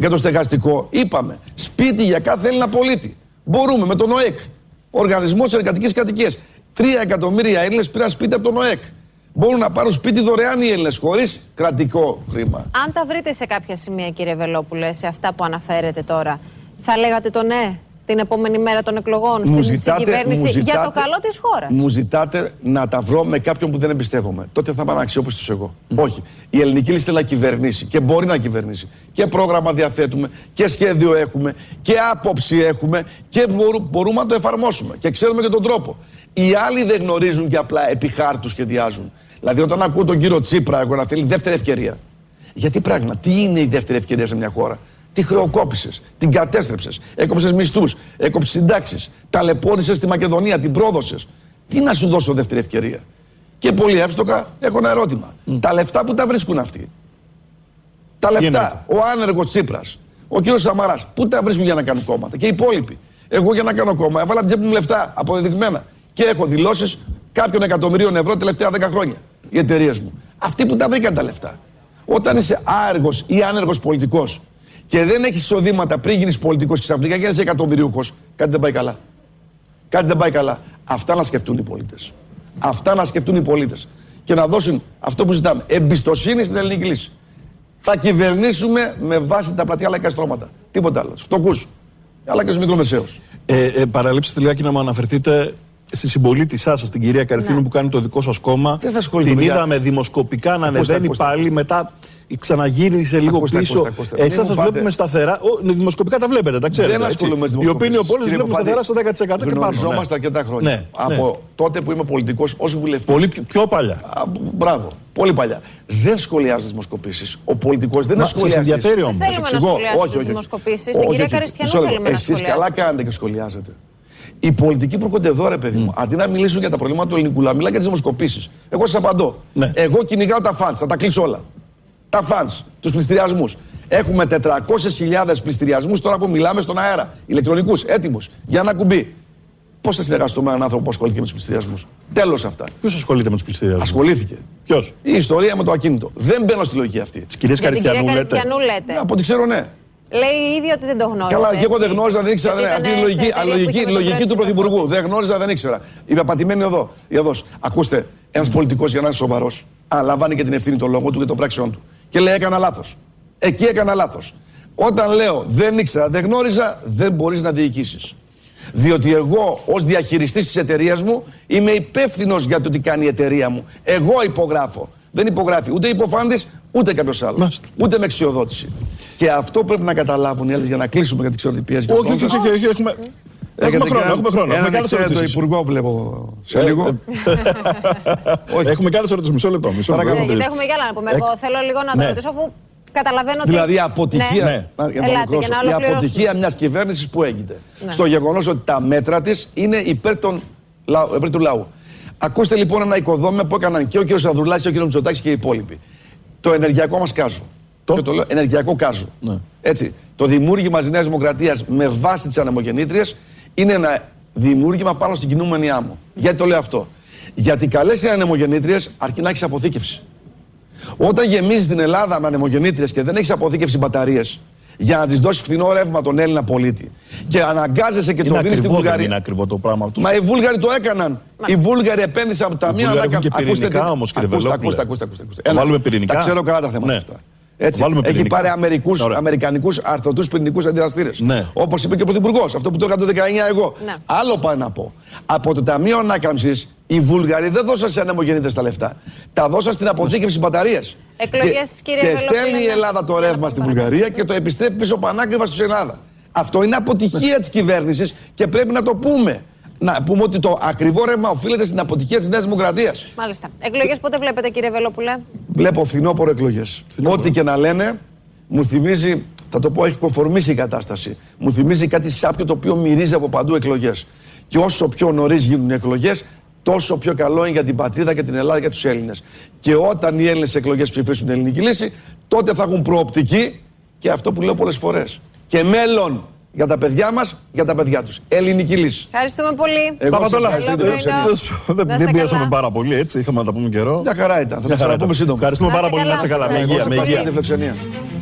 για το στεγαστικό, είπαμε σπίτι για κάθε Έλληνα πολίτη. Μπορούμε με τον ΟΕΚ, Οργανισμός Εργατικής Κατοικίας. 3 εκατομμύρια Έλληνες πήραν σπίτι από τον ΟΕΚ. Μπορούν να πάρουν σπίτι δωρεάν οι Έλληνες, χωρίς κρατικό χρήμα. Αν τα βρείτε σε κάποια σημεία, κύριε Βελόπουλε, σε αυτά που αναφέρετε τώρα, θα λέγατε το ναι την επόμενη μέρα των εκλογών, στην συγκυβέρνηση, για το καλό της χώρας? Μου ζητάτε να τα βρω με κάποιον που δεν εμπιστεύομαι. Τότε θα είμαι αξιόπιστος εγώ. Όχι. Η ελληνική λύση θέλει να κυβερνήσει και μπορεί να κυβερνήσει. Και πρόγραμμα διαθέτουμε και σχέδιο έχουμε και άποψη έχουμε και μπορούμε να το εφαρμόσουμε. Και ξέρουμε και τον τρόπο. Οι άλλοι δεν γνωρίζουν και απλά επί χάρτου σχεδιάζουν. Δηλαδή, όταν ακούω τον κύριο Τσίπρα, εγώ να θέλει δεύτερη ευκαιρία. Γιατί πράγμα, τι είναι η δεύτερη ευκαιρία σε μια χώρα? Τη χρεοκόπησες, την κατέστρεψες, έκοψες μισθούς, έκοψες συντάξεις, ταλαιπώρησες στη Μακεδονία, την πρόδωσες. Τι να σου δώσω δεύτερη ευκαιρία? Και πολύ εύστοχα έχω ένα ερώτημα. Τα λεφτά που τα βρίσκουν αυτοί? Τα λεφτά, ο άνεργος Τσίπρας, ο κύριος Σαμαράς, πού τα βρίσκουν για να κάνουν κόμματα? Και οι υπόλοιποι. Εγώ για να κάνω κόμμα έβαλα την τσέπη μου λεφτά αποδεδειγμένα. Και έχω δηλώσεις κάποιων εκατομμυρίων ευρώ τελευταία 10 χρόνια. Οι εταιρείες μου. Αυτοί που τα βρήκαν τα λεφτά. Όταν είσαι άεργος ή άνεργος πολιτικός και δεν έχεις εισοδήματα πριν γίνεις πολιτικός και ξαφνικά γίνεις εκατομμυριούχος, κάτι δεν πάει καλά. Κάτι δεν πάει καλά. Αυτά να σκεφτούν οι πολίτες. Αυτά να σκεφτούν οι πολίτες. Και να δώσουν αυτό που ζητάμε. Εμπιστοσύνη στην ελληνική λύση. Θα κυβερνήσουμε με βάση τα πλατεία λαϊκά στρώματα. Τίποτα άλλο. Φτωχούς. Αλλά και στους μικρομεσαίους. Παραλείψτε λιγάκι να μου αναφερθείτε στη συμπολίτησά σας, την κυρία Καριστίνου, που κάνει το δικό σας κόμμα. Την είδαμε δημοσκοπικά να ανεβαίνει πάλι μετά. Ξαναγύρισε λίγο πίσω. Εσάς σας βλέπουμε σταθερά. Δημοσκοπικά τα βλέπετε, τα ξέρετε. Δεν ασχολούμαι με τις δημοσκοπήσεις. Οι opinion polls βλέπουμε σταθερά στο 10% και πάνω. Γνωριζόμαστε αρκετά χρόνια. Από τότε που είμαι πολιτικός ως βουλευτής. Πολύ πιο παλιά. Μπράβο. Πολύ παλιά. Δεν σχολιάζω τις δημοσκοπήσεις. Ο πολιτικός δεν ασχολιάζει. Σας ενδιαφέρει όμως. Θέλουμε να σχολιάσουμε τις δημοσκοπήσεις. Την κυρία Καριστιανού θέλουμε να σχολιάσουμε. Εσείς καλά κάνετε και σχολιάζετε. Οι πολιτικοί που έρχονται εδώ, ρε παιδί μου, αντί να μιλήσουν για τα προβλήματα του ελληνικού λαού, μιλάνε για τις δημοσκοπήσεις. Εγώ σας απαντώ. Εγώ κυνηγάω τα φαντς, θα τα κλείσω όλα. Τα φαντς, τους πληστηριασμούς. Έχουμε 400.000 πληστηριασμούς τώρα που μιλάμε στον αέρα. Ηλεκτρονικούς, έτοιμους, για ένα κουμπί. Πώς θα συνεργαστούμε με έναν άνθρωπο που ασχολήθηκε με τους πληστηριασμούς? Τέλος αυτά. Ποιος ασχολείται με τους πληστηριασμούς? Ασχολήθηκε. Ποιος? Η ιστορία με το ακίνητο. Δεν μπαίνω στη λογική αυτή. Της κυρίας Καριστιανού λέτε? Από ό,τι ξέρω, ναι. Λέει ήδη ότι δεν το γνώριζα. Καλά, και εγώ δεν γνώριζα, δεν ήξερα. Αυτή είναι η λογική του Πρωθυπουργού. Δεν γνώριζα, δεν ήξερα. Η πεπατημένη οδός. Ακούστε, ένας πολιτικός για να είναι σοβαρός, αναλαμβάνει και την ευθύνη των λόγων του και των πράξεών του. Και λέει: έκανα λάθος. Εκεί έκανα λάθος. Όταν λέω δεν ήξερα, δεν γνώριζα, δεν μπορείς να διοικήσεις. Διότι εγώ, ως διαχειριστής της εταιρείας μου, είμαι υπεύθυνος για το τι κάνει η εταιρεία μου. Εγώ υπογράφω. Δεν υπογράφει ούτε υποφάντης, ούτε κάποιος άλλος. Ούτε με εξιοδότηση. Και αυτό πρέπει να καταλάβουν οι άλλοι για να κλείσουμε για τις ξεροτυπίες. Όχι, έχουμε χρόνο. Έχουμε κάτι ερωτήσεις. Το Υπουργό βλέπω σε λίγο. Έχουμε κάτι ερωτήσεις. Μισό λεπτό. Γιατί έχουμε κι άλλα να πούμε. Εγώ θέλω λίγο να το ρωτήσω, αφού καταλαβαίνω ότι. Δηλαδή, η αποτυχία μιας κυβέρνησης που έγινε. Στο γεγονός ότι τα μέτρα της είναι υπέρ του λαού. Ακούστε λοιπόν ένα οικοδόμημα που έκαναν και ο κ. Ανδρουλάκης και ο κ. Μητσοτάκης και οι υπόλοιποι. Το ενεργειακό μας κάζο. Και το λέω ενεργειακό κάζο. Έτσι. Το δημιούργημα της Νέας Δημοκρατίας με βάση τις ανεμογεννήτριες είναι ένα δημιούργημα πάνω στην κινούμενη άμμο. Γιατί το λέω αυτό? Γιατί καλές είναι ανεμογεννήτριες αρκεί να έχεις αποθήκευση. Όταν γεμίζεις την Ελλάδα με ανεμογεννήτριες και δεν έχεις αποθήκευση μπαταρίες για να τις δώσεις φθηνό ρεύμα τον Έλληνα πολίτη και αναγκάζεσαι και το δίνεις στη Βουλγαρία. Είναι ακριβό το πράγμα αυτό. Μα οι Βούλγαροι το έκαναν. Οι Βούλγαροι επένδυσαν από τα μία ανάγκη. Και πυρηνικά όμως, κύριε Βελόπουλε. Ακούστε. Βάλουμε πυρηνικά. Τα ξέρω καλά τα θέματα αυτά. Έτσι. Έχει πάρει αμερικανικούς αρθρωτούς πυρηνικούς αντιδραστήρες. Όπως είπε και ο Πρωθυπουργός, αυτό που το έκανα το 19 εγώ. Άλλο πάει να πω. Από το Ταμείο Ανάκαμψης οι Βούλγαροι δεν δώσαν σε ανεμογεννήτριες τα λεφτά. Τα δώσαν στην αποθήκευση μπαταρίες. Και στέλνει η Ελλάδα το ρεύμα στη Βουλγαρία και το επιστρέφει πίσω πανάκριβα στην Ελλάδα. Αυτό είναι αποτυχία της κυβέρνησης και πρέπει να το πούμε. Να πούμε ότι το ακριβό ρεύμα οφείλεται στην αποτυχία της Νέας Δημοκρατίας. Μάλιστα. Εκλογές πότε βλέπετε, κύριε Βελόπουλε? Βλέπω φθινόπωρο εκλογές. Ό,τι και να λένε, μου θυμίζει, θα το πω, έχει κονφορμήσει η κατάσταση. Μου θυμίζει κάτι σάπιο το οποίο μυρίζει από παντού εκλογές. Και όσο πιο νωρίς γίνουν οι εκλογές, τόσο πιο καλό είναι για την πατρίδα και την Ελλάδα και τους Έλληνες. Και όταν οι Έλληνες εκλογές ψηφίσουν την ελληνική λύση, τότε θα έχουν προοπτική και αυτό που λέω πολλές φορές. Και μέλλον για τα παιδιά μας, για τα παιδιά τους. Ελληνική λύση. Ευχαριστούμε πολύ. Δεν πιάσαμε πάρα πολύ, έτσι. Είχαμε να τα πούμε καιρό. Μια χαρά ήταν. Θα τα ξαναπούμε σύντομα. Ευχαριστούμε πάρα πολύ. Να είστε καλά. Με υγεία.